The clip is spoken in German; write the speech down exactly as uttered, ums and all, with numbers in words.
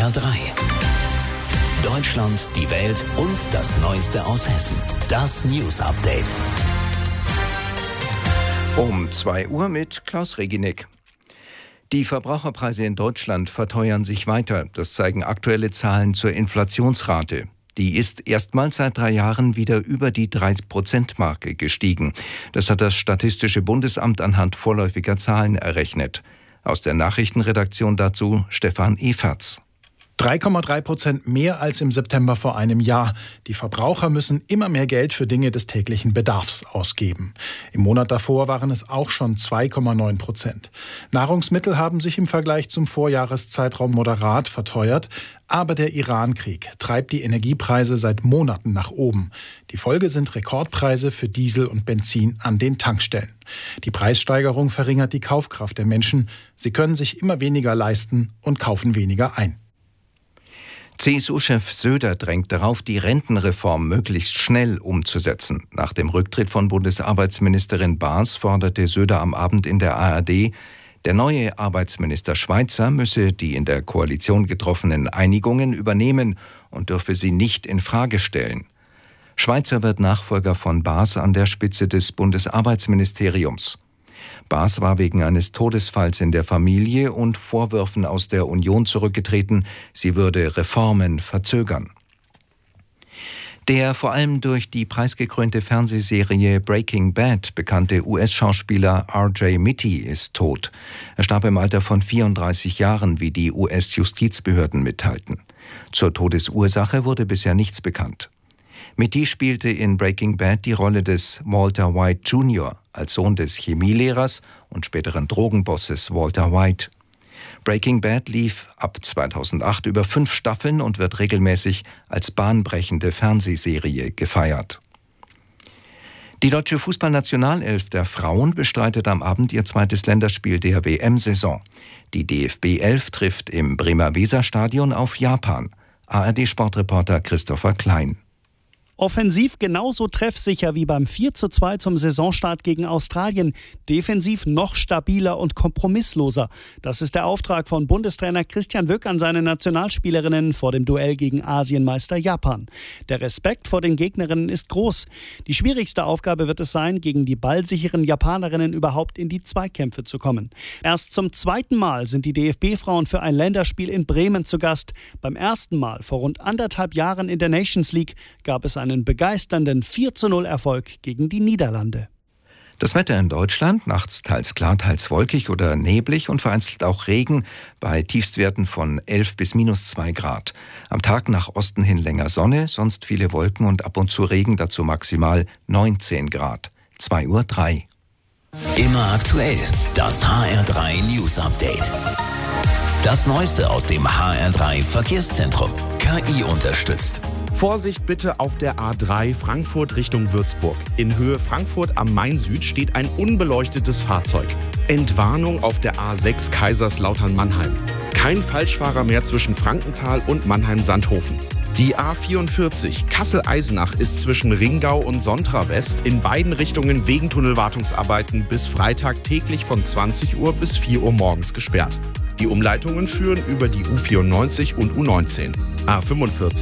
R drei. Deutschland, die Welt und das Neueste aus Hessen. Das News Update. Um zwei Uhr mit Klaus Reginek. Die Verbraucherpreise in Deutschland verteuern sich weiter. Das zeigen aktuelle Zahlen zur Inflationsrate. Die ist erstmals seit drei Jahren wieder über die drei Prozent Marke gestiegen. Das hat das Statistische Bundesamt anhand vorläufiger Zahlen errechnet. Aus der Nachrichtenredaktion dazu Stefan Eferts. drei Komma drei Prozent mehr als im September vor einem Jahr. Die Verbraucher müssen immer mehr Geld für Dinge des täglichen Bedarfs ausgeben. Im Monat davor waren es auch schon zwei Komma neun Prozent. Nahrungsmittel haben sich im Vergleich zum Vorjahreszeitraum moderat verteuert. Aber der Iran-Krieg treibt die Energiepreise seit Monaten nach oben. Die Folge sind Rekordpreise für Diesel und Benzin an den Tankstellen. Die Preissteigerung verringert die Kaufkraft der Menschen. Sie können sich immer weniger leisten und kaufen weniger ein. C S U-Chef Söder drängt darauf, die Rentenreform möglichst schnell umzusetzen. Nach dem Rücktritt von Bundesarbeitsministerin Baas forderte Söder am Abend in der A R D, der neue Arbeitsminister Schweizer müsse die in der Koalition getroffenen Einigungen übernehmen und dürfe sie nicht in Frage stellen. Schweizer wird Nachfolger von Baas an der Spitze des Bundesarbeitsministeriums. Baas war wegen eines Todesfalls in der Familie und Vorwürfen aus der Union zurückgetreten, sie würde Reformen verzögern. Der vor allem durch die preisgekrönte Fernsehserie Breaking Bad bekannte U S-Schauspieler R J Mitte ist tot. Er starb im Alter von vierunddreißig Jahren, wie die U S-Justizbehörden mitteilten. Zur Todesursache wurde bisher nichts bekannt. Mitte spielte in Breaking Bad die Rolle des Walter White Junior als Sohn des Chemielehrers und späteren Drogenbosses Walter White. Breaking Bad lief ab zweitausendacht über fünf Staffeln und wird regelmäßig als bahnbrechende Fernsehserie gefeiert. Die deutsche Fußballnationalelf der Frauen bestreitet am Abend ihr zweites Länderspiel der W M-Saison. Die D F B elf trifft im Bremer Weserstadion auf Japan. A R D-Sportreporter Christopher Klein. Offensiv genauso treffsicher wie beim vier zu zwei zum Saisonstart gegen Australien. Defensiv noch stabiler und kompromissloser. Das ist der Auftrag von Bundestrainer Christian Wück an seine Nationalspielerinnen vor dem Duell gegen Asienmeister Japan. Der Respekt vor den Gegnerinnen ist groß. Die schwierigste Aufgabe wird es sein, gegen die ballsicheren Japanerinnen überhaupt in die Zweikämpfe zu kommen. Erst zum zweiten Mal sind die D F B-Frauen für ein Länderspiel in Bremen zu Gast. Beim ersten Mal vor rund anderthalb Jahren in der Nations League gab es ein einen begeisternden vier zu null Erfolg gegen die Niederlande. Das Wetter in Deutschland, nachts teils klar, teils wolkig oder neblig und vereinzelt auch Regen bei Tiefstwerten von elf bis minus zwei Grad. Am Tag nach Osten hin länger Sonne, sonst viele Wolken und ab und zu Regen, dazu maximal neunzehn Grad. zwei Uhr drei. Immer aktuell, das H R drei News Update. Das Neueste aus dem H R drei Verkehrszentrum. K I unterstützt. Vorsicht bitte auf der A drei Frankfurt Richtung Würzburg. In Höhe Frankfurt am Main Süd steht ein unbeleuchtetes Fahrzeug. Entwarnung auf der A sechs Kaiserslautern-Mannheim. Kein Falschfahrer mehr zwischen Frankenthal und Mannheim-Sandhofen. Die A vierundvierzig Kassel-Eisenach ist zwischen Ringau und Sontra West in beiden Richtungen wegen Tunnelwartungsarbeiten bis Freitag täglich von zwanzig Uhr bis vier Uhr morgens gesperrt. Die Umleitungen führen über die U vierundneunzig und U neunzehn. A fünfundvierzig